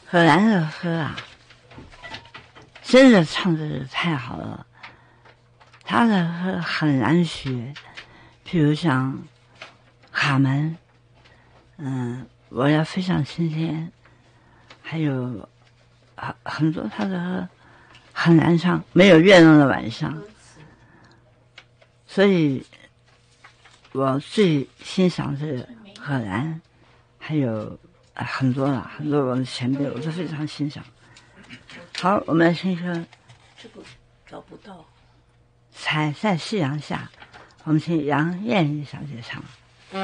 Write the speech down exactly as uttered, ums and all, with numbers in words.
荷兰的歌啊，真的唱的太好了。他的歌很难学，譬如像卡门，嗯，我要非常新鲜，还有很很多他的歌很难唱，没有月亮的晚上。所以我最欣赏是荷兰，还有很多了，很多我的前辈，我都非常欣赏。好，我们来听一首， 这个找不到。 踩在夕阳下，我们请杨艳丽小姐唱。